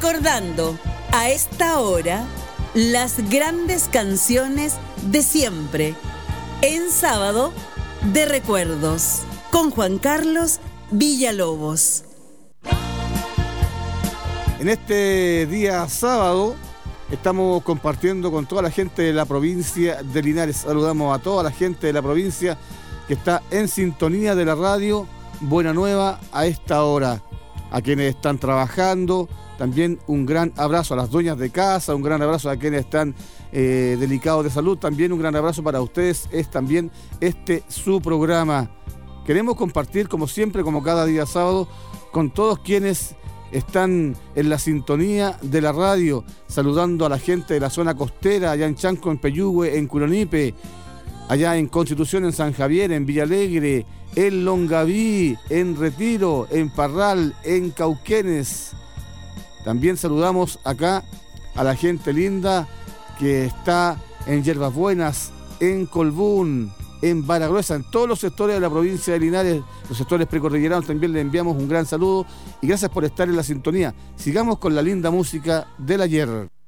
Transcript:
Recordando a esta hora las grandes canciones de siempre, en Sábado de Recuerdos, con Juan Carlos Villalobos. En este día sábado estamos compartiendo con toda la gente de la provincia de Linares. Saludamos a toda la gente de la provincia que está en sintonía de la radio Buena Nueva a esta hora. A quienes están trabajando, también un gran abrazo a las dueñas de casa, un gran abrazo a quienes están delicados de salud, también un gran abrazo para ustedes. Es también su programa. Queremos compartir como siempre, como cada día sábado, con todos quienes están en la sintonía de la radio, saludando a la gente de la zona costera, allá en Chanco, en Peyúgue, en Curonipe, allá en Constitución, en San Javier, en Villalegre, en Longaví, en Retiro, en Parral, en Cauquenes. También saludamos acá a la gente linda que está en Yerbas Buenas, en Colbún, en Baragruesa, en todos los sectores de la provincia de Linares, los sectores precordilleranos. También les enviamos un gran saludo y gracias por estar en la sintonía. Sigamos con la linda música del ayer.